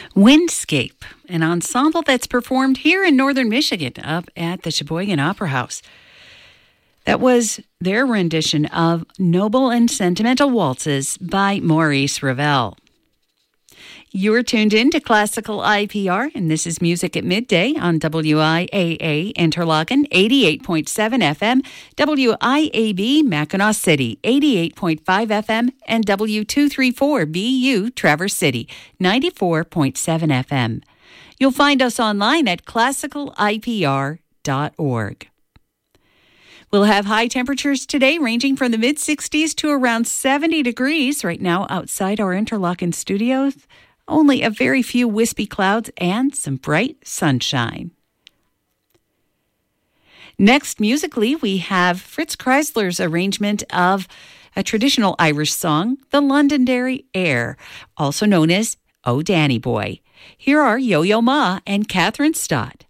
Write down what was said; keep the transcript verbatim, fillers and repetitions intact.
Windscape, an ensemble that's performed here in northern Michigan up at the Sheboygan Opera House. That was their rendition of Noble and Sentimental Waltzes by Maurice Ravel. You're tuned in to Classical I P R, and this is Music at Midday on W I A A Interlochen, eighty-eight point seven F M, W I A B Mackinac City, eighty-eight point five F M, and W two thirty-four B U Traverse City, ninety-four point seven F M. You'll find us online at classical I P R dot org. We'll have high temperatures today ranging from the mid sixties to around seventy degrees right now outside our Interlochen studios. Only a very few wispy clouds and some bright sunshine. Next, musically, we have Fritz Kreisler's arrangement of a traditional Irish song, the Londonderry Air, also known as Oh Danny Boy. Here are Yo-Yo Ma and Catherine Stott.